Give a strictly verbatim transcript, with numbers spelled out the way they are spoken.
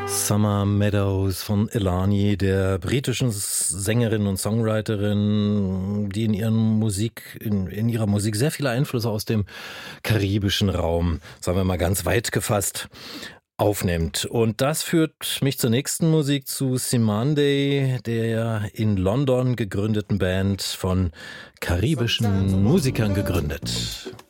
Summer Meadows von Elani, der britischen Sängerin und Songwriterin, die in, ihren Musik, in, in ihrer Musik sehr viele Einflüsse aus dem karibischen Raum, sagen wir mal ganz weit gefasst, aufnimmt. Und das führt mich zur nächsten Musik, zu Cymande, der in London gegründeten Band von karibischen Musikern gegründet.